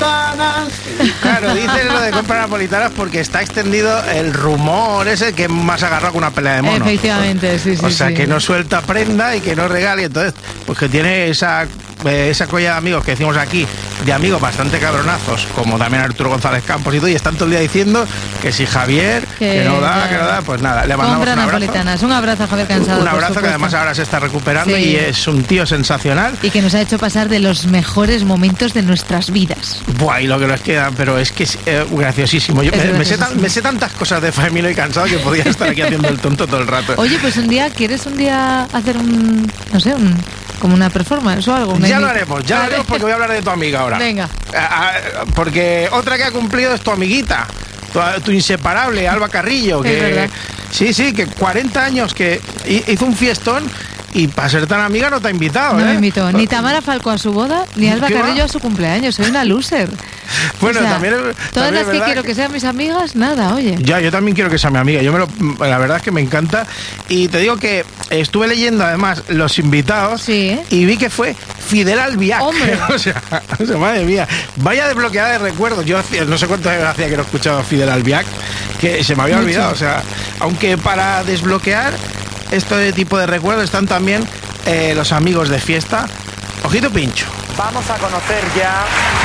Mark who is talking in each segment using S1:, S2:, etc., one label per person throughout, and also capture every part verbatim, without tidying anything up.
S1: napolitanas.
S2: Claro, dice lo de compra napolitanas porque está extendido el rumor ese que es más agarrado que una pelea de monos.
S3: Efectivamente, sí, sí.
S2: O sea,
S3: sí.
S2: que no suelta prenda y que no regale. Entonces, pues que tiene esa, eh, esa colla de amigos que decimos aquí, de amigos bastante cabronazos, como también Arturo González Campos y todo, y están todo el día diciendo que si Javier, que, que no da, ya. que no da, pues nada, le mandamos
S3: Compra
S2: un abrazo.
S3: napolitanas. Un abrazo a Javier Cansado.
S2: Un abrazo que además ahora se está recuperando, sí. Y es un tío sensacional.
S3: Y que nos ha hecho pasar de los mejores momentos de nuestras vidas.
S2: Buah, y lo que nos queda, pero es que es eh, graciosísimo. Yo me, me, sé tan, me sé tantas cosas de Famino y Cansado que podría estar aquí haciendo el tonto todo el rato.
S3: Oye, pues un día, ¿quieres un día hacer un, no sé, un, como una performance o algo?
S2: Ya lo haremos, ya lo haremos porque voy a hablar de tu amiga ahora.
S3: Venga.
S2: A, a, porque otra que ha cumplido es tu amiguita, tu, tu inseparable, Alba Carrillo. Que,
S3: es verdad.
S2: Sí, sí, que cuarenta años que hizo un fiestón. Y para ser tan amiga no te ha invitado,
S3: No
S2: ¿eh?
S3: me invitó ni Tamara Falco a su boda, ni Alba Carrillo
S2: va?
S3: a su cumpleaños. Soy una loser.
S2: Bueno,
S3: o sea,
S2: también es,
S3: todas
S2: también
S3: las
S2: es
S3: que quiero
S2: que...
S3: que sean mis amigas, nada, oye.
S2: Ya, yo también quiero que sea mi amiga. Yo me lo, la verdad es que me encanta. Y te digo que estuve leyendo además los invitados,
S3: sí, ¿eh?
S2: Y vi que fue Fidel Albiac.
S3: Hombre.
S2: o, sea, o sea, madre mía, vaya desbloqueada de recuerdos. Yo hacía, no sé cuánto hacía que no escuchaba a Fidel Albiac, que se me había
S3: Mucho.
S2: olvidado. O sea, aunque para desbloquear este tipo de recuerdos están también eh, los amigos de fiesta. Ojito pincho.
S1: Vamos a conocer ya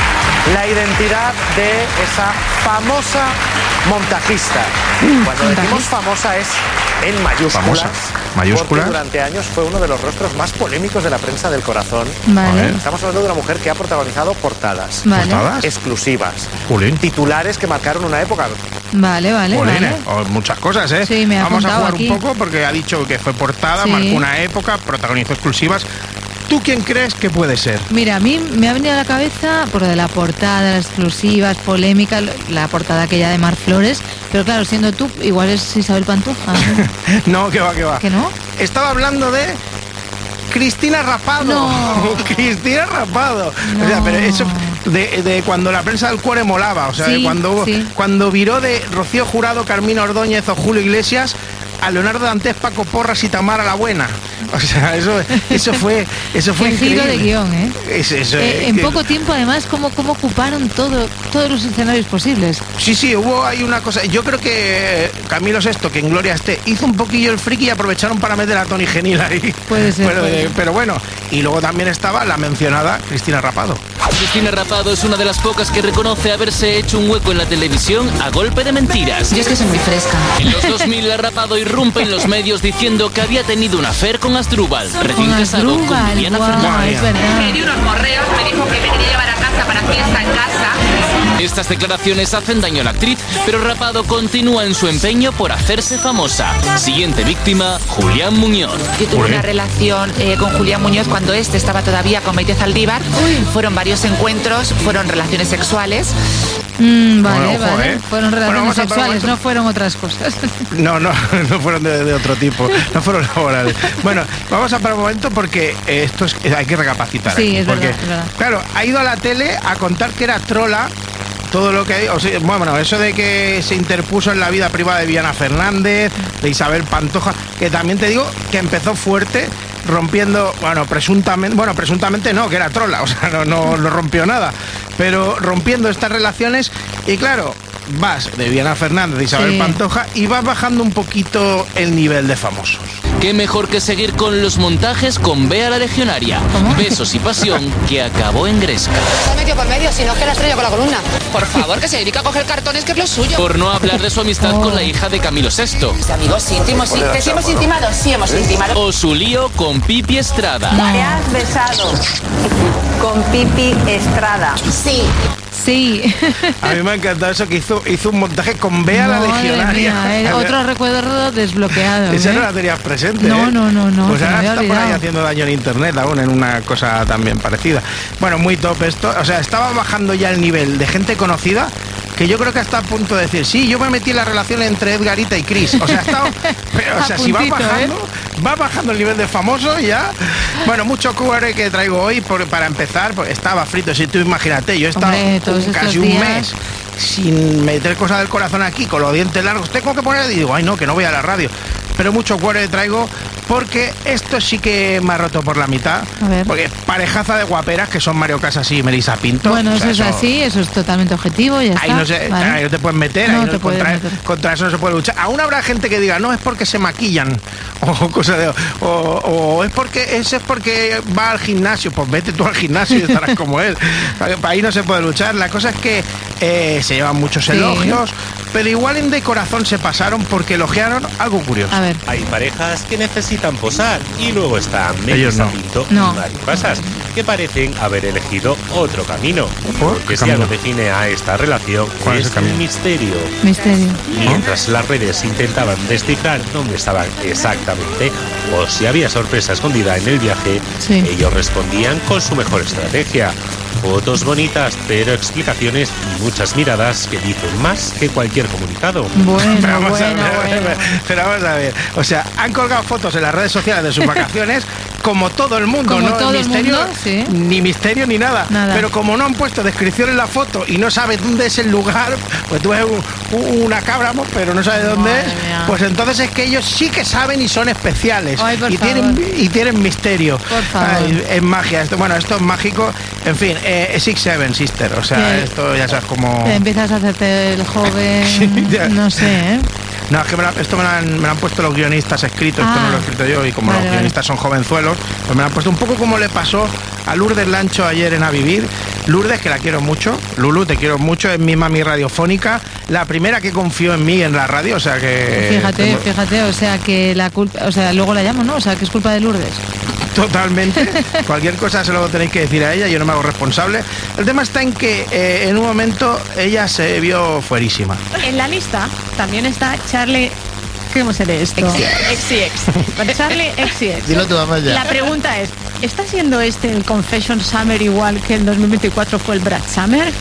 S1: la identidad de esa famosa montajista. Cuando decimos famosa es en mayúsculas.
S2: Famosa. Mayúsculas.
S1: Porque durante años fue uno de los rostros más polémicos de la prensa del corazón.
S3: Vale.
S1: Estamos hablando de una mujer que ha protagonizado portadas.
S3: Vale.
S2: ¿Portadas?
S1: Exclusivas.
S2: Jolín.
S1: Titulares que marcaron una época.
S3: Vale, vale,
S2: Jolín,
S3: vale.
S2: o muchas cosas, ¿eh?
S3: Sí, me ha
S2: Vamos a
S3: apuntado
S2: jugar
S3: aquí.
S2: un poco porque ha dicho que fue portada,
S3: Sí.
S2: marcó una época, protagonizó exclusivas. ¿Tú quién crees que puede ser?
S3: Mira, a mí me ha venido a la cabeza por lo de la portada, las exclusivas, polémica, la portada aquella de Mar Flores, pero claro, siendo tú, igual es Isabel Pantoja.
S2: No, que va, que va.
S3: ¿Que no?
S2: Estaba hablando de Cristina Rapado.
S3: No.
S2: Cristina Rapado.
S3: No.
S2: O sea, pero eso de, de cuando la prensa del cuore molaba, o sea,
S3: Sí,
S2: de cuando,
S3: sí.
S2: cuando viró de Rocío Jurado, Carmina Ordóñez o Julio Iglesias a Leonardo Dantes, Paco Porras y Tamara la Buena. O sea, eso, eso fue, eso fue
S3: Qué
S2: increíble.
S3: giro de guión, ¿eh?
S2: Es, eso,
S3: Eh,
S2: es
S3: en
S2: que-
S3: poco tiempo, además, cómo, cómo ocuparon todo, todos los escenarios posibles.
S2: Sí, sí, hubo ahí una cosa. Yo creo que Camilo Sesto, que en Gloria esté, hizo un poquillo el friki y aprovecharon para meter a Tony Genil ahí.
S3: Puede ser,
S2: Pero,
S3: puede
S2: eh,
S3: ser.
S2: pero bueno, y luego también estaba la mencionada Cristina Rapado.
S4: Cristina Rapado es una de las pocas que reconoce haberse hecho un hueco en la televisión a golpe de mentiras.
S5: Yo es que soy muy fresca.
S4: En los dos mil, la Rapado irrumpe en los medios diciendo que había tenido un affair con Asdrúbal, recién
S3: Con
S4: casado con
S3: Asdrúbal,
S4: Viviana
S3: guau,
S4: Fernández.
S3: es verdad.
S5: Me dio unos correos, me dijo que me quería llevar a casa para fiesta en casa.
S4: Estas declaraciones hacen daño a la actriz, pero Rapado continúa en su empeño por hacerse famosa. Siguiente víctima, Julián Muñoz.
S5: Yo tuve
S2: Uy.
S5: una relación eh, con Julián Muñoz cuando este estaba todavía con Maite Zaldívar. Fueron varios encuentros, fueron relaciones sexuales.
S3: Mm, vale,
S2: Bueno, ojo,
S3: vale.
S2: ¿eh?
S3: Fueron
S2: Bueno,
S3: relaciones
S2: vamos a parar un
S3: sexuales,
S2: momento.
S3: no fueron otras cosas.
S2: No, no, no fueron de, de otro tipo, no fueron laborales. Bueno, vamos a parar un momento porque eh, esto es, hay que recapacitar.
S3: Sí,
S2: aquí,
S3: es
S2: porque,
S3: verdad, es verdad.
S2: Claro, ha ido a la tele a contar que era trola. Todo lo que hay, o sea, bueno, eso de que se interpuso en la vida privada de Viviana Fernández, de Isabel Pantoja, que también te digo que empezó fuerte, rompiendo, bueno, presuntamente, bueno, presuntamente no, que era trola, o sea, no, no, no rompió nada, pero rompiendo estas relaciones, y claro, vas de Viviana Fernández, de Isabel
S3: Sí.
S2: Pantoja, y vas bajando un poquito el nivel de famosos.
S4: Qué mejor que seguir con los montajes con Bea la Legionaria.
S3: ¿Cómo?
S4: Besos y pasión que acabó en Gresca.
S6: Está metido por medio, si no es que la estrella con la columna.
S5: Por favor, que se dedica a coger cartones, que es lo suyo.
S4: Por no hablar de su amistad
S3: Oh.
S4: con la hija de Camilo Sesto.
S5: Amigos íntimos, sí. ¿Que sí hemos intimado? Sí hemos intimado.
S4: O su lío con Pipi Estrada.
S7: ¿Te has besado con Pipi Estrada?
S5: Sí.
S3: Sí.
S2: A mí me ha encantado eso que hizo, hizo un montaje con Bea la
S3: Madre
S2: Legionaria.
S3: mía, eh, otro recuerdo desbloqueado.
S2: Esa
S3: ¿eh?
S2: no la tenías presente.
S3: No,
S2: ¿eh?
S3: no, no, no,
S2: Pues
S3: se me
S2: ahora
S3: había
S2: está por ahí
S3: olvidado.
S2: haciendo daño en internet aún, en una cosa también parecida. Bueno, muy top esto. O sea, estaba bajando ya el nivel de gente conocida que yo creo que está a punto de decir, sí, yo me metí en la relación entre Edgarita y Chris. O sea, estaba, pero, o sea
S3: A
S2: si va
S3: puntito,
S2: bajando, va bajando el nivel de famoso ya. Bueno, mucho Q R que traigo hoy por- para empezar, pues estaba frito. Si tú imagínate, yo he estado
S3: Hombre, todos
S2: un- casi
S3: estos
S2: un
S3: días.
S2: mes sin meter cosas del corazón aquí, con los dientes largos. Tengo que poner y digo, ay no, que no voy a la radio. pero mucho cuore traigo porque esto sí que me ha roto por la mitad.
S3: A ver.
S2: Porque parejaza de guaperas que son Mario Casas y Melissa Pinto.
S3: Bueno,
S2: o sea,
S3: eso es así, eso es totalmente objetivo, ya
S2: Ahí
S3: está.
S2: no, se,
S3: Vale.
S2: ahí no te puedes meter,
S3: No
S2: ahí
S3: te
S2: no,
S3: puedes
S2: contra,
S3: meter.
S2: contra eso no se puede luchar. Aún habrá gente que diga, no, es porque se maquillan, o cosas de, o, o es porque ese es porque va al gimnasio. Pues vete tú al gimnasio y estarás como él. Ahí no se puede luchar. La cosa es que eh, se llevan muchos
S3: Sí.
S2: elogios, pero igual en De Corazón se pasaron porque elogiaron algo curioso.
S3: A ver.
S8: Hay parejas que necesitan posar y luego están
S2: Ellos
S8: Melissa
S2: no.
S8: Pinto
S3: No.
S8: y Mario Casas, que parecen haber elegido otro camino.
S2: ¿Por?
S8: Porque
S2: ¿Qué
S8: si algo
S2: camino?
S8: define a esta relación
S2: ¿Cuál es
S8: es
S2: el camino?
S8: el misterio.
S3: Misterio.
S8: Mientras las redes intentaban descifrar dónde estaban exactamente o si había sorpresa escondida en el viaje,
S3: Sí.
S8: ellos respondían con su mejor estrategia. Fotos bonitas, pero explicaciones y muchas miradas que dicen más que cualquier comunicado.
S3: Bueno,
S2: Pero vamos a
S3: bueno,
S2: ver,
S3: bueno.
S2: pero vamos a ver. O sea, han colgado fotos en las redes sociales de sus vacaciones, como todo el mundo,
S3: Como
S2: no
S3: todo el
S2: misterio,
S3: mundo, sí.
S2: ni misterio ni nada.
S3: Nada.
S2: Pero como no han puesto descripción en la foto y no sabes dónde es el lugar, pues tú ves un- un- una cabra, pero no sabes dónde
S3: Madre
S2: es.
S3: mía.
S2: Pues entonces es que ellos sí que saben y son especiales.
S3: Ay, por
S2: y
S3: favor.
S2: tienen y tienen misterio.
S3: Por favor.
S2: Ay, es magia. Esto, bueno, esto es mágico. En fin, eh, Six Seven Sister. O sea,
S3: Que-
S2: esto ya sabes como.
S3: Te empiezas a hacerte el joven,
S2: Sí, ya.
S3: no sé, ¿eh?
S2: No, es que me la- esto me lo, han, me lo han puesto los guionistas escritos, esto
S3: Ah.
S2: no lo he escrito yo, y como
S3: Vale,
S2: los
S3: vale.
S2: guionistas son jovenzuelos, pues me lo han puesto un poco como le pasó a Lourdes Lancho ayer en A Vivir. Lourdes, que la quiero mucho, Lulu, te quiero mucho, es mi mami radiofónica, la primera que confió en mí en la radio, o sea que...
S3: Fíjate,
S2: tengo-
S3: fíjate, o sea que la culpa, o sea, luego la llamo, ¿no? O sea, que es culpa de Lourdes.
S2: Totalmente. Cualquier cosa se lo tenéis que decir a ella, yo no me hago responsable. El tema está en que eh, en un momento ella se vio fuerísima.
S9: En la lista también está Charlie. ¿Cómo se lee esto? X y X. Charlie X y X.
S10: Dilo tú, vamos ya.
S9: La pregunta es, ¿está siendo este el Confession Summer igual que el dos mil veinticuatro fue el Brad Summer?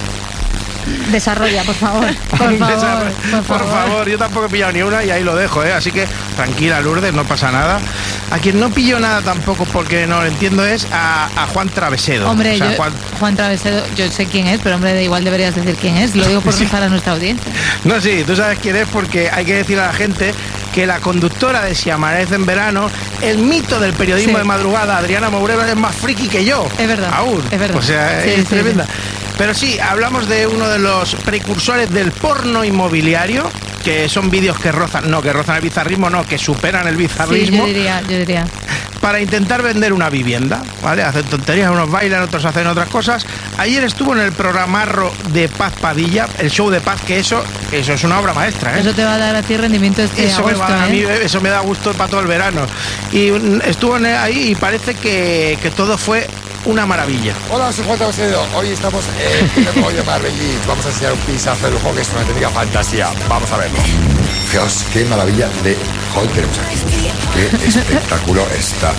S9: Desarrolla, por favor.
S3: Por favor, por
S2: Por
S3: favor.
S2: favor, yo tampoco he pillado ni una y ahí lo dejo, ¿eh? Así que tranquila, Lourdes, no pasa nada. A quien no pillo nada tampoco porque no lo entiendo es a, a Juan Travesedo.
S3: Hombre,
S2: O sea,
S3: yo,
S2: Juan-
S3: Juan Travesedo, yo sé quién es, pero hombre, da igual deberías decir quién es. Lo digo por rezar a nuestra audiencia.
S2: No, sí, tú sabes quién es porque hay que decir a la gente que la conductora de Si amanece en verano, el mito del periodismo
S3: Sí.
S2: de madrugada, Adriana Mourero, es más friki que yo.
S3: Es verdad,
S2: Aún.
S3: es verdad.
S2: O sea,
S3: Sí,
S2: es
S3: sí,
S2: tremenda. Pero sí, hablamos de uno de los precursores del porno inmobiliario, que son vídeos que rozan, no, que rozan el bizarrismo, no, que superan el
S3: Sí,
S2: bizarrismo.
S3: yo diría, yo diría.
S2: Para intentar vender una vivienda, ¿vale? Hacen tonterías, unos bailan, otros hacen otras cosas. Ayer estuvo en el programarro de Paz Padilla, el show de Paz, que eso, eso es una obra maestra, ¿eh?
S3: Eso te va a dar a ti rendimiento este
S2: Eso me,
S3: agosto,
S2: va a dar a mí,
S3: ¿eh?
S2: eso me da gusto para todo el verano. Y mm, estuvo en- ahí y parece que, que todo fue una maravilla.
S10: Hola, soy Juan Travesedo. Hoy estamos en el rollo Marbellí. Vamos a enseñar un pisazo del juego que es una auténtica fantasía. Vamos a verlo. Fijaos qué maravilla de hall tenemos aquí. Qué espectáculo esta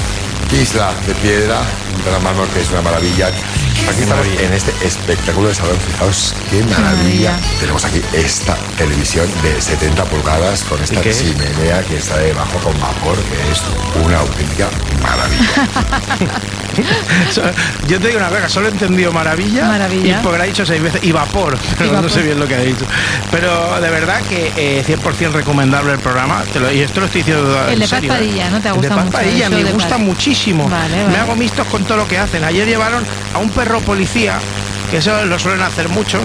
S10: isla de piedra, un gran mármol que es una maravilla. Aquí estamos en este espectáculo de salón. Fijaos qué maravilla.
S3: maravilla.
S10: Tenemos aquí esta televisión de setenta pulgadas con esta
S2: qué?
S10: chimenea que está debajo con vapor, que es una auténtica maravilla.
S2: So- Yo te digo una cosa, solo he entendido maravilla,
S3: Maravilla.
S2: y porque lo ha dicho seis veces, y vapor, pero no
S3: vapor.
S2: sé bien lo que ha dicho. Pero de verdad que eh, cien por ciento recomendable el programa, te lo- y esto lo estoy diciendo
S3: El
S2: en
S3: de Paz
S2: serio, ¿eh?
S3: Padilla, ¿no? ¿Te ha
S2: El de
S3: gustado
S2: Paz
S3: mucho?
S2: Padilla,
S3: El show
S2: me
S3: de
S2: gusta
S3: Paz.
S2: muchísimo.
S3: Vale,
S2: Me
S3: vale.
S2: hago mixtos con todo lo que hacen. Ayer llevaron a un perro policía, que eso lo suelen hacer mucho,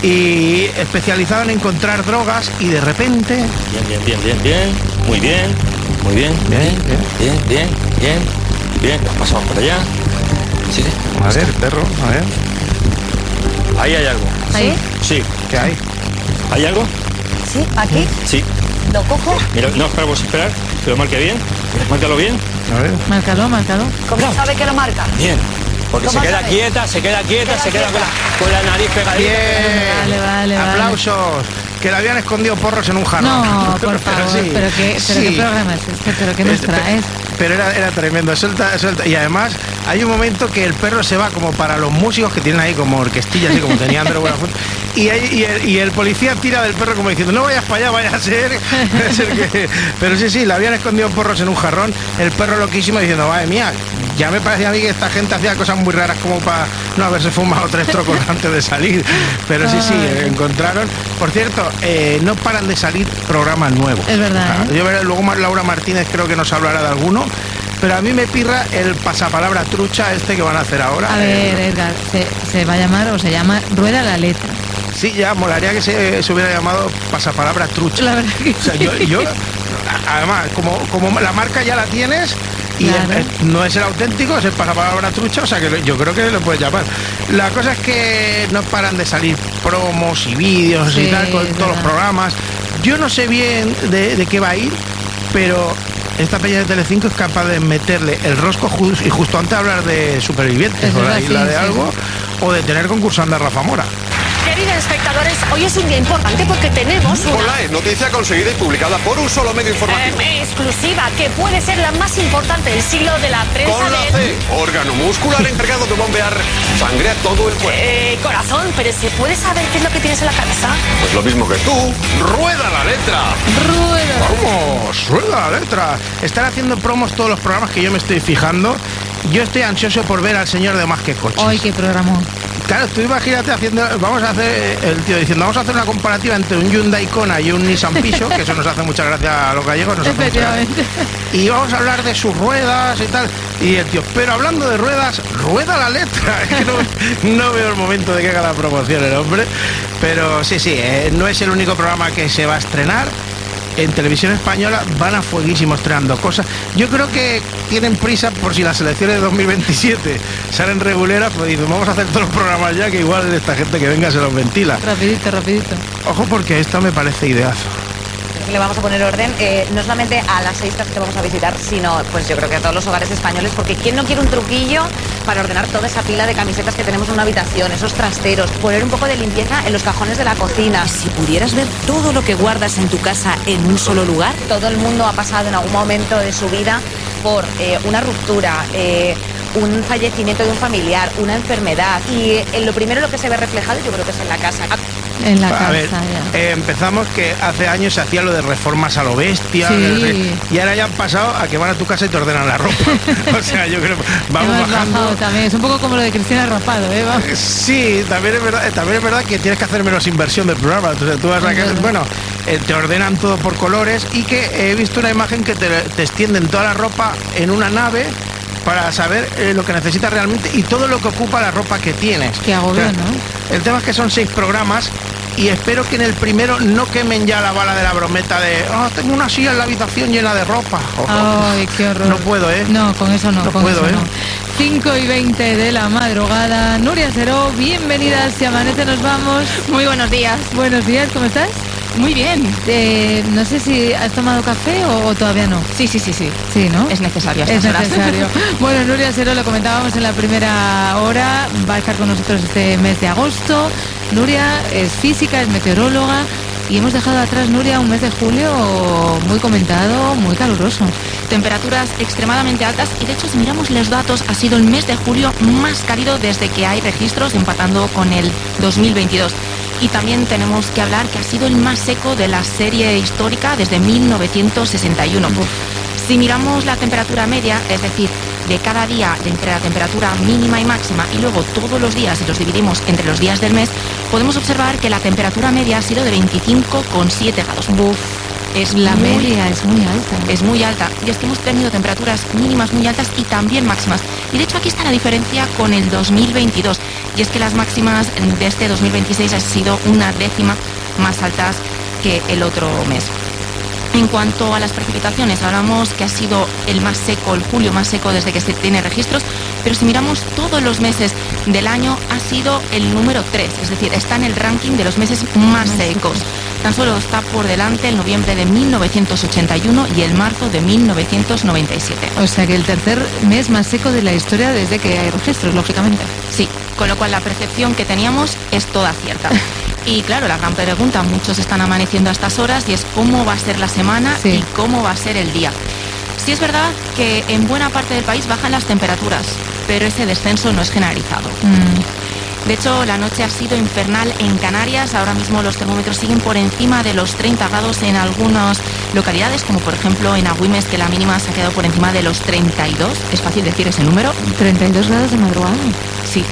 S2: y especializado en encontrar drogas, y de repente...
S11: Bien, bien, bien, bien, bien. Muy bien. Muy bien.
S2: Bien,
S11: Bien, bien, bien, bien. Bien, nos pasamos por allá. Sí, sí.
S2: A ver, perro, a ver,
S11: Ahí hay algo.
S3: ¿Ahí?
S11: Sí.
S2: ¿qué hay?
S11: ¿Hay algo?
S6: Sí, aquí.
S11: Sí.
S6: Lo cojo.
S11: Mira, no, espera, vamos a esperar. Que lo marque bien. Márcalo bien.
S2: A ver.
S3: Márcalo, márcalo.
S6: ¿Cómo sabe que lo marca?
S11: Bien. Porque se
S6: ¿Cómo
S11: queda
S6: sabe?
S11: quieta, se queda quieta,
S6: Queda
S11: se queda con la,
S6: quieta.
S11: con la nariz pegadita.
S2: Bien,
S3: Vale, vale, vale.
S2: aplausos, que le habían escondido porros en un jarrón.
S3: No, por
S2: Pero
S3: favor,
S2: sí,
S3: pero, qué, pero
S2: sí.
S3: qué programa es este, pero qué nos
S2: Este,
S3: traes.
S2: Pero era, era tremendo, suelta, suelta. Y además hay un momento que el perro se va como para los músicos que tienen ahí como orquestilla, así como tenía Andrés Buenafuente. Y, ahí- y, el, y el policía tira del perro como diciendo, no vayas para allá, vaya a ser, vaya a ser que... Pero sí, sí, le habían escondido porros en un jarrón, el perro loquísimo diciendo, madre mía, ya me parecía a mí que esta gente hacía cosas muy raras como para no haberse fumado tres trocos antes de salir. Pero sí, sí, encontraron. Por cierto, eh, no paran de salir programas nuevos.
S3: Es verdad.
S2: O sea,
S3: ¿eh?
S2: yo veré, luego Laura Martínez creo que nos hablará de alguno. Pero a mí me pirra el pasapalabra trucha este que van a hacer ahora.
S3: A ver,
S2: eh,
S3: Edgar, se, se va a llamar o se llama Rueda la Letra.
S2: Sí, ya molaría que se, se hubiera llamado pasapalabra trucha.
S3: La verdad que
S2: o sea, yo, yo, además, como, como la marca ya la tienes y
S3: claro.
S2: el, el, no es el auténtico, es el pasapalabra trucha, o sea que yo creo que lo puedes llamar. La cosa es que no paran de salir promos y vídeos sí, y tal con todos verdad. los programas. Yo no sé bien de, de qué va a ir, pero esta peña de Telecinco es capaz de meterle el rosco just, y justo antes de hablar de Supervivientes o la isla de sí, algo sí. o de tener concursando a Rafa Mora.
S6: Queridos espectadores, hoy es un día importante porque tenemos una...
S12: Hola, es noticia conseguida y publicada por un solo medio informativo.
S6: Eh, exclusiva, que puede ser la más importante del siglo de la prensa.
S12: Con la
S6: de...
S12: C, órgano muscular encargado de bombear sangre a todo el cuerpo.
S6: Eh, corazón, pero ¿se puede saber qué es lo que tienes en la cabeza?
S12: Pues lo mismo que tú, rueda la letra.
S3: Rueda.
S2: Vamos, rueda la letra. Están haciendo promos todos los programas que yo me estoy fijando. Yo estoy ansioso por ver al señor de Más que Coches.
S3: ¡Ay, qué programón!
S2: Claro, tú imagínate haciendo, vamos a hacer, el tío diciendo, vamos a hacer una comparativa entre un Hyundai Kona y un Nissan Piso, que eso nos hace mucha gracia a los gallegos. Nos
S3: Efectivamente.
S2: Y vamos a hablar de sus ruedas y tal. Y el tío, pero hablando de ruedas, rueda la letra. Es que no, no veo el momento de que haga la promoción el hombre. Pero sí, sí, eh, no es el único programa que se va a estrenar. En Televisión Española van a fueguísimo estrenando cosas. Yo creo que tienen prisa por si las elecciones de dos mil veintisiete salen reguleras, pues dicen, vamos a hacer todos los programas ya, que igual esta gente que venga se los ventila.
S3: Rapidito, rapidito.
S2: Ojo porque esto me parece ideazo.
S7: Le vamos a poner orden, eh, no solamente a las seis que vamos a visitar, sino pues yo creo que a todos los hogares españoles, porque ¿quién no quiere un truquillo para ordenar toda esa pila de camisetas que tenemos en una habitación, esos trasteros, poner un poco de limpieza en los cajones de la cocina?
S13: Si pudieras ver todo lo que guardas en tu casa en un solo lugar.
S7: Todo el mundo ha pasado en algún momento de su vida por eh, una ruptura, eh, un fallecimiento de un familiar, una enfermedad, y en lo primero lo que se ve reflejado yo creo que es en la casa.
S3: En la
S2: a
S3: casa,
S2: ver, eh, empezamos que hace años se hacía lo de reformas a lo bestia,
S3: sí.
S2: de, y ahora ya han pasado a que van a tu casa y te ordenan la ropa. O sea, yo creo vamos
S3: Hemos
S2: bajando.
S3: Bajado también. Es un poco como lo de Cristina Rapado, ¿eh? Vamos.
S2: Sí, también es verdad, también es verdad que tienes que hacer menos inversión del programa. Entonces, tú vas a que, bueno, eh, te ordenan todo por colores y que he visto una imagen que te, te extienden toda la ropa en una nave para saber eh, lo que necesitas realmente y todo lo que ocupa la ropa que tienes.
S3: Qué agobio,
S2: o sea,
S3: ¿no?
S2: El tema es que son seis programas y espero que en el primero no quemen ya la bala de la brometa de oh, tengo una silla en la habitación llena de ropa. Oh,
S3: Ay, qué horror.
S2: No puedo, ¿eh?
S3: No, con eso no.
S2: No
S3: con
S2: puedo,
S3: eso
S2: ¿eh?
S3: No. cinco y veinte de la madrugada. Nuria Seró, bienvenida. Si amanece nos vamos.
S9: Muy buenos días.
S3: Buenos días, ¿cómo estás?
S9: Muy bien.
S3: Eh, no sé si has tomado café o, o todavía no.
S9: Sí, sí, sí, sí.
S3: Sí, ¿no?
S9: Es necesario.
S3: Es necesario. Bueno, Nuria Seró, lo comentábamos en la primera hora, va a estar con nosotros este mes de agosto. Nuria es física, es meteoróloga y hemos dejado atrás, Nuria, un mes de julio muy comentado, muy caluroso.
S5: Temperaturas extremadamente altas y de hecho si miramos los datos ha sido el mes de julio más cálido desde que hay registros, empatando con el dos mil veintidós. Y también tenemos que hablar que ha sido el más seco de la serie histórica desde mil novecientos sesenta y uno. Uf. Si miramos la temperatura media, es decir, de cada día entre la temperatura mínima y máxima y luego todos los días y los dividimos entre los días del mes, podemos observar que la temperatura media ha sido de veinticinco coma siete grados. Uf. Es
S3: la
S5: muy,
S3: media es muy alta.
S5: Es muy alta. Y es que hemos tenido temperaturas mínimas muy altas y también máximas. Y de hecho aquí está la diferencia con el dos mil veintidós. Y es que las máximas de este dos mil veintiséis han sido una décima más altas que el otro mes. En cuanto a las precipitaciones, hablamos que ha sido el más seco, el julio más seco desde que se tiene registros, pero si miramos todos los meses del año ha sido el número tres, es decir, está en el ranking de los meses más secos. Tan solo está por delante el noviembre de mil novecientos ochenta y uno y el marzo de mil novecientos noventa y siete.
S3: O sea que el tercer mes más seco de la historia desde que hay registros, lógicamente.
S5: Sí, con lo cual la percepción que teníamos es toda cierta. Y claro, la gran pregunta, muchos están amaneciendo a estas horas y es cómo va a ser la semana sí. y cómo va a ser el día. Sí es verdad que en buena parte del país bajan las temperaturas, pero ese descenso no es generalizado.
S3: Mm.
S5: De hecho, la noche ha sido infernal en Canarias. Ahora mismo los termómetros siguen por encima de los treinta grados en algunas localidades, como por ejemplo en Agüimes, que la mínima se ha quedado por encima de los treinta y dos. Es fácil decir ese número.
S3: treinta y dos grados de madrugada.
S5: Sí.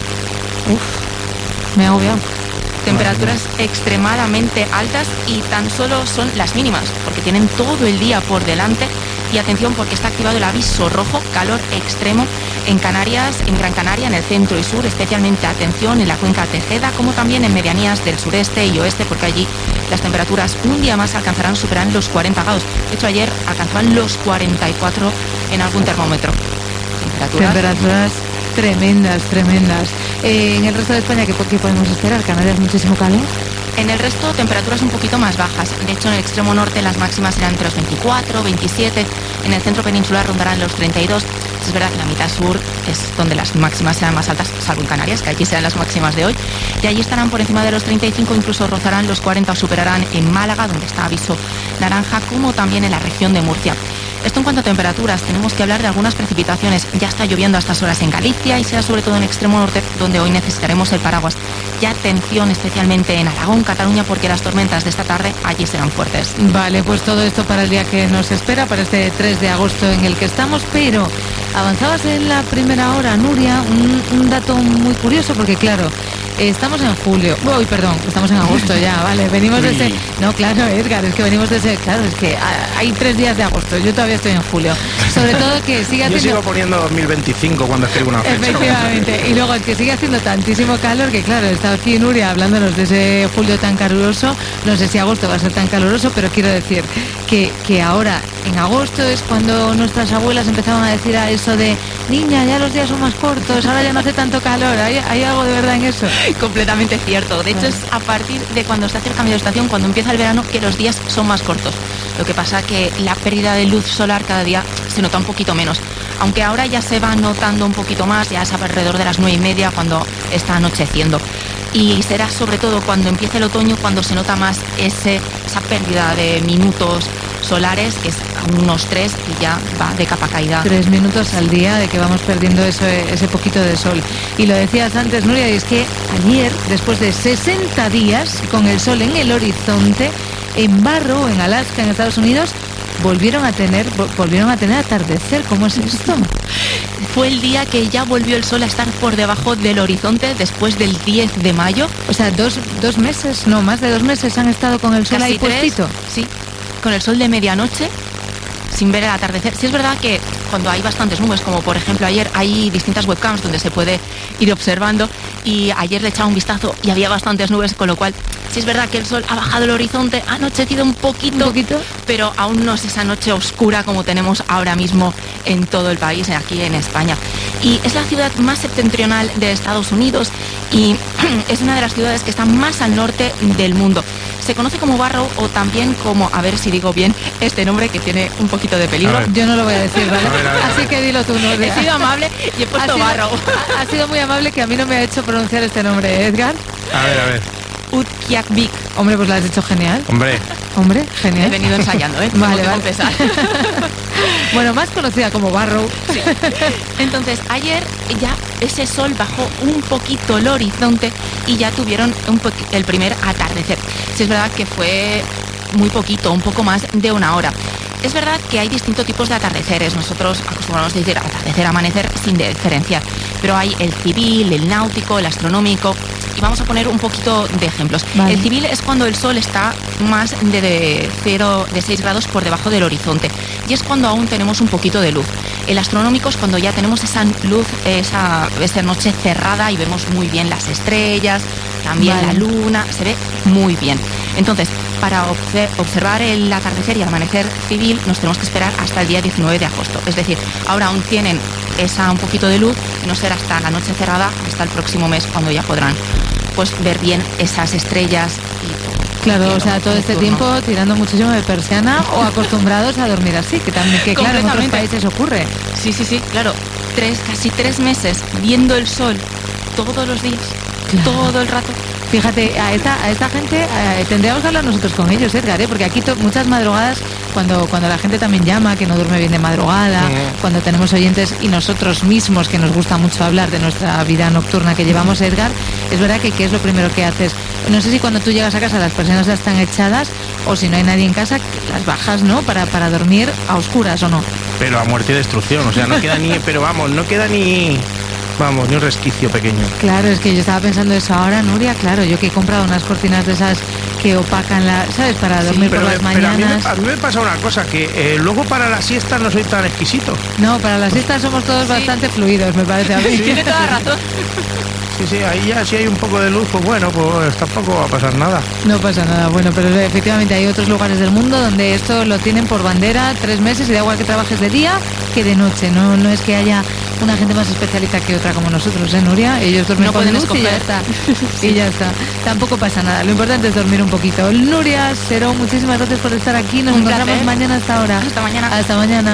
S3: Uf, me he agobiado.
S5: Temperaturas extremadamente altas y tan solo son las mínimas, porque tienen todo el día por delante. Y atención, porque está activado el aviso rojo, calor extremo en Canarias, en Gran Canaria, en el centro y sur, especialmente atención en la cuenca Tejeda, como también en medianías del sureste y oeste, porque allí las temperaturas un día más alcanzarán, superarán los cuarenta grados. De hecho, ayer alcanzaban los cuarenta y cuatro en algún termómetro. Temperaturas,
S3: temperaturas tremendas, tremendas. Eh, en el resto de España, ¿qué, ¿qué podemos esperar? ¿Canarias muchísimo calor?
S5: En el resto, temperaturas un poquito más bajas. De hecho, en el extremo norte las máximas serán entre los veinticuatro, veintisiete. En el centro peninsular rondarán los treinta y dos. Es verdad que en la mitad sur es donde las máximas serán más altas, salvo en Canarias, que allí serán las máximas de hoy. Y allí estarán por encima de los treinta y cinco, incluso rozarán los cuarenta o superarán en Málaga, donde está aviso naranja, como también en la región de Murcia. Esto en cuanto a temperaturas. Tenemos que hablar de algunas precipitaciones. Ya está lloviendo a estas horas en Galicia y será sobre todo en el extremo norte donde hoy necesitaremos el paraguas. Ya atención especialmente en Aragón, Cataluña, porque las tormentas de esta tarde allí serán fuertes.
S3: Vale, pues todo esto para el día que nos espera, para este tres de agosto en el que estamos, pero avanzabas en la primera hora, Nuria, un, un dato muy curioso, porque claro, estamos en julio, uy, perdón, estamos en agosto ya, vale, venimos de ese, no, claro, Edgar, es que venimos de ese, claro, es que hay tres días de agosto, yo todavía estoy en julio, sobre todo que sigue haciendo...
S2: Yo sigo poniendo dos mil veinticinco cuando escribo una fecha.
S3: Efectivamente, y luego es que sigue haciendo tantísimo calor que claro, está aquí Nuria hablándonos de ese julio tan caluroso, no sé si agosto va a ser tan caluroso, pero quiero decir que, que ahora en agosto es cuando nuestras abuelas empezaban a decir a eso de niña, ya los días son más cortos, ahora ya no hace tanto calor, ¿hay, hay algo de verdad en eso?
S5: Completamente cierto. De hecho, es a partir de cuando se hace el cambio de estación, cuando empieza el verano, que los días son más cortos. Lo que pasa que la pérdida de luz solar cada día se nota un poquito menos. Aunque ahora ya se va notando un poquito más, ya es alrededor de las nueve y media cuando está anocheciendo. Y será sobre todo cuando empiece el otoño cuando se nota más ese, esa pérdida de minutos solares, que es unos tres y ya va de capa caída.
S3: Tres minutos al día de que vamos perdiendo eso, ese poquito de sol. Y lo decías antes, Nuria, y es que ayer, después de sesenta días con el sol en el horizonte, en Barrow, en Alaska, en Estados Unidos, volvieron a tener volvieron a tener atardecer. ¿Cómo es esto?
S5: Fue el día que ya volvió el sol a estar por debajo del horizonte después del diez de mayo.
S3: O sea, dos, dos meses, no, más de dos meses han estado con el sol
S5: Casi
S3: ahí
S5: tres,
S3: puestito.
S5: Sí, con el sol de medianoche, sin ver el atardecer. Sí es verdad que cuando hay bastantes nubes, como por ejemplo ayer, hay distintas webcams donde se puede ir observando, y ayer le echaba un vistazo y había bastantes nubes, con lo cual sí es verdad que el sol ha bajado el horizonte, ha anochecido un poquito,
S3: ¿Un poquito?
S5: pero aún no es esa noche oscura como tenemos ahora mismo en todo el país, aquí en España. Y es la ciudad más septentrional de Estados Unidos y es una de las ciudades que está más al norte del mundo. Se conoce como Barrow, o también como, a ver si digo bien este nombre que tiene un poquito de peligro.
S3: Yo no lo voy a decir, ¿vale?
S2: A ver, a ver, a ver.
S3: Así que dilo tú, Nuria.
S5: He sido amable y he puesto
S3: Ha sido-
S5: Barrow.
S3: Ha, ha sido muy amable que a mí no me ha hecho pronunciar este nombre, Edgar.
S2: A ver, a ver.
S5: Utqiagvik.
S3: Hombre, pues lo has hecho genial.
S2: Hombre,
S3: Hombre, genial.
S5: He venido ensayando, ¿eh?
S3: Vale,
S5: Tengo que
S3: vale.
S5: confesar.
S3: Bueno, más conocida como Barrow.
S5: Sí. Entonces, ayer ya ese sol bajó un poquito el horizonte y ya tuvieron un poqui- el primer atardecer. Sí es verdad que fue muy poquito, un poco más de una hora. Es verdad que hay distintos tipos de atardeceres. Nosotros acostumbramos a decir atardecer, amanecer sin diferenciar. Pero hay el civil, el náutico, el astronómico. Y vamos a poner un poquito de ejemplos.
S3: Vale.
S5: El civil es cuando el sol está más de, de cero, de seis grados por debajo del horizonte. Y es cuando aún tenemos un poquito de luz. El astronómico es cuando ya tenemos esa luz, esa, esa noche cerrada y vemos muy bien las estrellas, también
S3: Vale.
S5: la luna, se ve muy bien. Entonces, para obse- observar el atardecer y el amanecer civil nos tenemos que esperar hasta el día diecinueve de agosto. Es decir, ahora aún tienen esa un poquito de luz y no será hasta la noche cerrada, hasta el próximo mes, cuando ya podrán pues ver bien esas estrellas y
S3: Claro, o sea, todo este
S5: nocturno.
S3: tiempo tirando muchísimo de persiana o acostumbrados a dormir así, que también, que claro, en otros
S5: Completamente.
S3: países ocurre.
S5: Sí, sí, sí, claro. Tres, casi tres meses viendo el sol todos los días, todo el rato.
S3: Fíjate, a esta, a esta gente eh, tendríamos que hablar nosotros con ellos, Edgar, ¿eh? Porque aquí to- muchas madrugadas cuando, cuando la gente también llama, que no duerme bien de madrugada, uh-huh. cuando tenemos oyentes y nosotros mismos, que nos gusta mucho hablar de nuestra vida nocturna que llevamos, Edgar, es verdad que ¿qué es lo primero que haces? No sé si cuando tú llegas a casa las personas ya están echadas, o si no hay nadie en casa, las bajas, ¿no? Para, para dormir a oscuras, ¿o no?
S2: Pero a muerte y destrucción, o sea, no queda ni... Pero vamos, no queda ni... Vamos, ni un resquicio pequeño.
S3: Claro, es que yo estaba pensando eso ahora, Nuria, claro, yo que he comprado unas cortinas de esas que opacan la, ¿sabes? Para dormir sí, por las
S2: pero
S3: mañanas.
S2: A mí, me, a mí me pasa una cosa, que eh, luego para las siestas no soy tan exquisito.
S3: No, para las siestas somos todos sí. bastante fluidos, me parece a mí.
S5: Sí. Tiene toda razón.
S2: Sí, sí, ahí ya si hay un poco de luz, pues bueno, pues tampoco va a pasar nada.
S3: No pasa nada, bueno, pero efectivamente hay otros lugares del mundo donde esto lo tienen por bandera tres meses y da igual que trabajes de día que de noche, no, no es que haya una gente más especialista que otra como nosotros, ¿eh, Nuria? Ellos duermen
S5: no
S3: con
S5: pueden
S3: luz
S5: escoger.
S3: y ya está.
S5: Sí.
S3: Y ya está. Tampoco pasa nada. Lo importante es dormir un poquito. Nuria, Serón, muchísimas gracias por estar aquí. Nos
S5: un
S3: encontramos
S5: placer.
S3: mañana hasta ahora.
S5: Hasta mañana.
S3: Hasta mañana.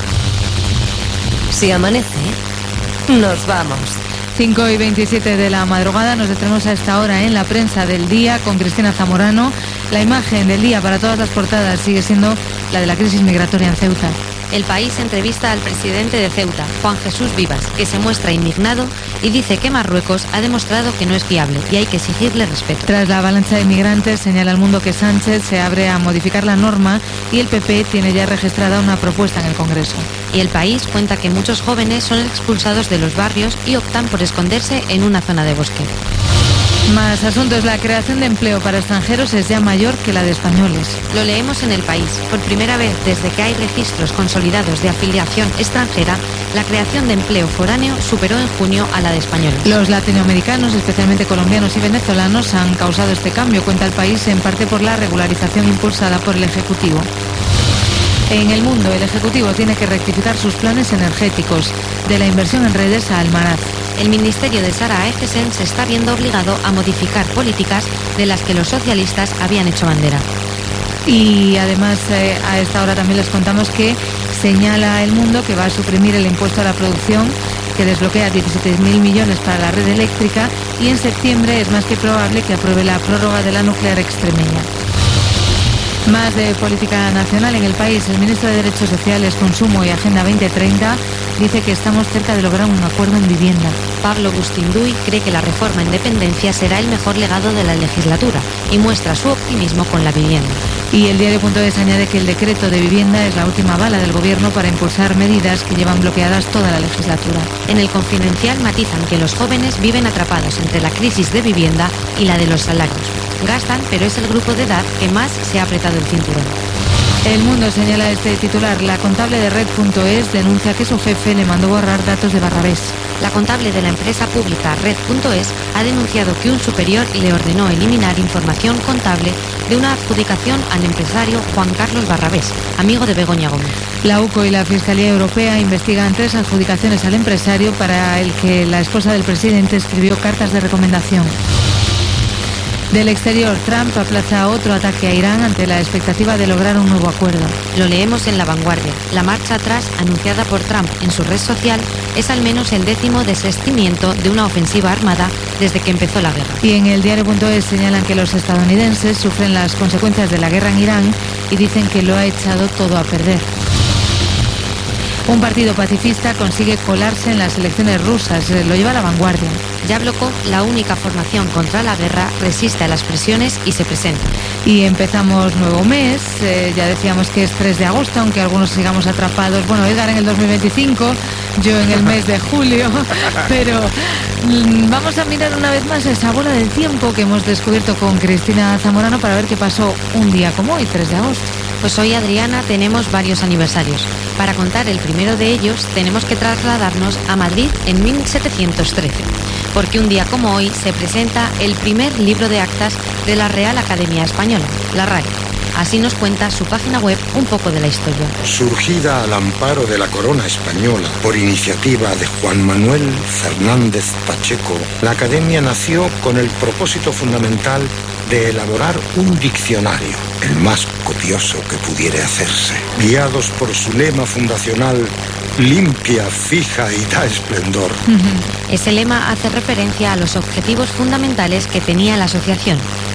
S13: Si amanece, nos vamos.
S3: cinco y veintisiete de la madrugada, nos detenemos a esta hora en la prensa del día con Cristina Zamorano. La imagen del día para todas las portadas sigue siendo la de la crisis migratoria en Ceuta.
S14: El País entrevista al presidente de Ceuta, Juan Jesús Vivas, que se muestra indignado y dice que Marruecos ha demostrado que no es fiable y hay que exigirle respeto.
S3: Tras la avalancha de inmigrantes, señala El Mundo que Sánchez se abre a modificar la norma y el P P tiene ya registrada una propuesta en el Congreso.
S14: Y El País cuenta que muchos jóvenes son expulsados de los barrios y optan por esconderse en una zona de bosque.
S3: Más asuntos. La creación de empleo para extranjeros es ya mayor que la de españoles.
S14: Lo leemos en El País. Por primera vez desde que hay registros consolidados de afiliación extranjera, la creación de empleo foráneo superó en junio a la de españoles.
S3: Los latinoamericanos, especialmente colombianos y venezolanos, han causado este cambio, cuenta El País, en parte por la regularización impulsada por el Ejecutivo. En El Mundo, el Ejecutivo tiene que rectificar sus planes energéticos, de la inversión en redes a Almaraz.
S14: El Ministerio de Sara Ejesen se está viendo obligado a modificar políticas de las que los socialistas habían hecho bandera.
S3: Y además eh, a esta hora también les contamos que señala El Mundo que va a suprimir el impuesto a la producción, que desbloquea diecisiete mil millones para la red eléctrica, y en septiembre es más que probable que apruebe la prórroga de la nuclear extremeña. Más de política nacional en El País. El ministro de Derechos Sociales, Consumo y Agenda veinte treinta dice que estamos cerca de lograr un acuerdo en vivienda.
S14: Pablo Bustinduy cree que la reforma en dependencia será el mejor legado de la legislatura y muestra su optimismo con la vivienda.
S3: Y el diario.es añade que el decreto de vivienda es la última bala del gobierno para impulsar medidas que llevan bloqueadas toda la legislatura.
S14: En El Confidencial matizan que los jóvenes viven atrapados entre la crisis de vivienda y la de los salarios. Gastan, pero es el grupo de edad que más se ha apretado el cinturón.
S3: El Mundo señala este titular. La contable de Red.es denuncia que su jefe le mandó borrar datos de Barrabés.
S14: La contable de la empresa pública Red.es ha denunciado que un superior le ordenó eliminar información contable de una adjudicación al empresario Juan Carlos Barrabés, amigo de Begoña Gómez.
S3: La U C O y la Fiscalía Europea investigan tres adjudicaciones al empresario para el que la esposa del presidente escribió cartas de recomendación. Del exterior, Trump aplaza otro ataque a Irán ante la expectativa de lograr un nuevo acuerdo.
S14: Lo leemos en La Vanguardia. La marcha atrás anunciada por Trump en su red social es al menos el décimo desistimiento de una ofensiva armada desde que empezó la guerra.
S3: Y en el diario.es señalan que los estadounidenses sufren las consecuencias de la guerra en Irán y dicen que lo ha echado todo a perder. Un partido pacifista consigue colarse en las elecciones rusas. Lo lleva La Vanguardia.
S14: Yabloko, la única formación contra la guerra, resiste a las presiones y se presenta.
S3: Y empezamos nuevo mes. Eh, ya decíamos que es tres de agosto, aunque algunos sigamos atrapados. Bueno, Edgar en el dos mil veinticinco, yo en el mes de julio. Pero mmm, vamos a mirar una vez más esa bola del tiempo que hemos descubierto con Cristina Zamorano para ver qué pasó un día como hoy, tres de agosto.
S14: Pues hoy, Adriana, tenemos varios aniversarios. Para contar el primero de ellos, tenemos que trasladarnos a Madrid en mil setecientos trece, porque un día como hoy se presenta el primer libro de actas de la Real Academia Española, la R A E. Así nos cuenta su página web un poco de la historia.
S15: Surgida al amparo de la corona española por iniciativa de Juan Manuel Fernández Pacheco, la Academia nació con el propósito fundamental de elaborar un diccionario, el más copioso que pudiera hacerse. Guiados por su lema fundacional, limpia, fija y da esplendor.
S14: Ese lema hace referencia a los objetivos fundamentales que tenía la asociación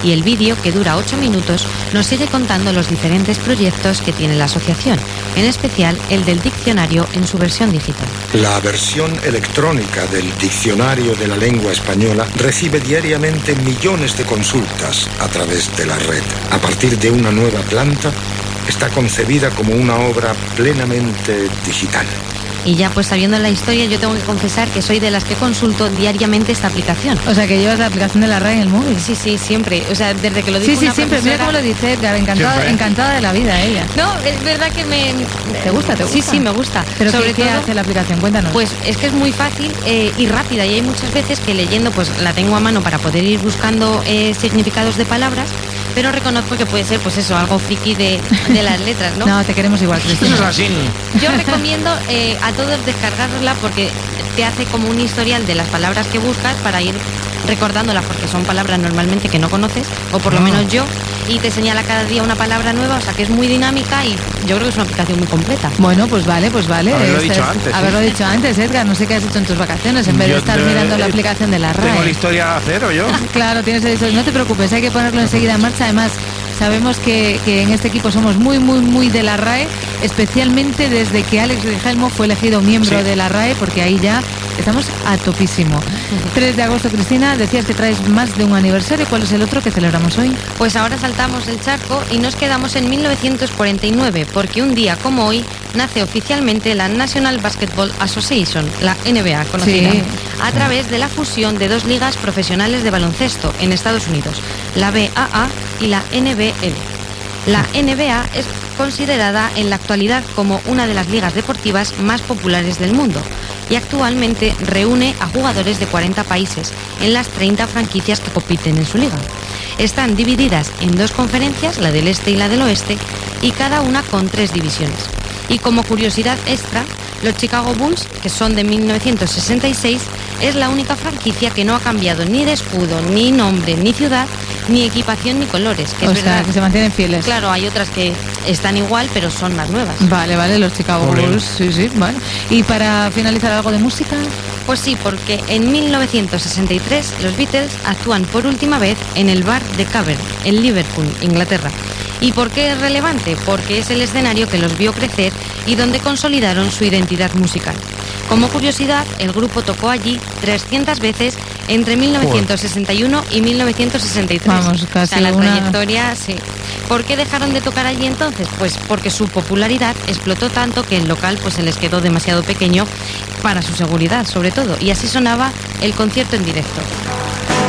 S14: Y el vídeo, que dura ocho minutos, nos sigue contando los diferentes proyectos que tiene la asociación, en especial el del diccionario en su versión digital.
S15: La versión electrónica del Diccionario de la Lengua Española recibe diariamente millones de consultas a través de la red. A partir de una nueva planta, está concebida como una obra plenamente digital.
S14: Y ya pues sabiendo la historia, yo tengo que confesar que soy de las que consulto diariamente esta aplicación.
S3: O sea, que llevas la aplicación de la RAE en el móvil.
S14: Sí, sí, siempre. O sea, desde que lo dijo
S3: Sí, sí,
S14: una
S3: siempre.
S14: profesora...
S3: Mira cómo lo dice Edgar, encantada, encantada de la vida ella.
S14: No, es verdad que me...
S3: ¿Te gusta? ¿Te gusta?
S14: Sí, sí, me gusta.
S3: ¿Pero
S14: Sobre
S3: qué, qué
S14: todo,
S3: hace la aplicación? Cuéntanos.
S14: Pues es que es muy fácil eh, y rápida, y hay muchas veces que leyendo pues la tengo a mano para poder ir buscando eh, significados de palabras, pero reconozco que puede ser pues eso, algo friki de, de las letras, ¿no?
S3: No, te queremos igual, Cristina.
S2: Eso es así.
S14: Yo recomiendo eh, a todos descargarla porque te hace como un historial de las palabras que buscas para ir recordándolas, porque son palabras normalmente que no conoces, o por lo
S2: Ah.
S14: menos yo, y te señala cada día una palabra nueva, o sea que es muy dinámica y yo creo que es una aplicación muy completa.
S3: Bueno, pues vale, pues vale.
S2: Haberlo
S3: Este,
S2: dicho antes,
S3: Haberlo
S2: sí.
S3: dicho antes, Edgar. No sé qué has hecho en tus vacaciones, en vez de
S2: Yo
S3: estar
S2: te-
S3: mirando la aplicación de la
S2: Tengo la
S3: RAE.
S2: historia a cero yo.
S3: Claro, tienes eso. No te preocupes, hay que ponerlo enseguida en marcha. Además, sabemos que, que en este equipo somos muy, muy, muy de la RAE, especialmente desde que Alex Rigelmo fue elegido miembro
S2: Sí.
S3: de la RAE, porque ahí ya estamos a topísimo. tres de agosto, Cristina, decías que traes más de un aniversario. ¿Cuál es el otro que celebramos hoy?
S14: Pues ahora saltamos el charco y nos quedamos en mil novecientos cuarenta y nueve, porque un día como hoy nace oficialmente la National Basketball Association, la N B A conocida,
S3: Sí.
S14: a través de la fusión de dos ligas profesionales de baloncesto en Estados Unidos, la B A A y la N B L. La N B A es considerada en la actualidad como una de las ligas deportivas más populares del mundo y actualmente reúne a jugadores de cuarenta países en las treinta franquicias que compiten en su liga. Están divididas en dos conferencias, la del este y la del oeste, y cada una con tres divisiones. Y como curiosidad extra, los Chicago Bulls, que son de mil novecientos sesenta y seis, es la única franquicia que no ha cambiado ni de escudo, ni nombre, ni ciudad, ni equipación, ni colores. Que
S3: O
S14: es
S3: sea,
S14: verdad.
S3: que se mantienen fieles.
S14: Claro, hay otras que están igual, pero son más nuevas.
S3: Vale, vale, los Chicago
S2: Jolín.
S3: Bulls, sí, sí, vale. Y para finalizar, algo de música.
S14: Pues sí, porque en mil novecientos sesenta y tres los Beatles actúan por última vez en el bar The Cavern, en Liverpool, Inglaterra. ¿Y por qué es relevante? Porque es el escenario que los vio crecer y donde consolidaron su identidad musical. Como curiosidad, el grupo tocó allí trescientas veces entre mil novecientos sesenta y uno y mil novecientos sesenta y tres.
S3: Vamos, casi
S14: o sea, la
S3: una-
S14: trayectoria, sí. ¿Por qué dejaron de tocar allí entonces? Pues porque su popularidad explotó tanto que el local pues se les quedó demasiado pequeño para su seguridad, sobre todo. Y así sonaba el concierto en directo.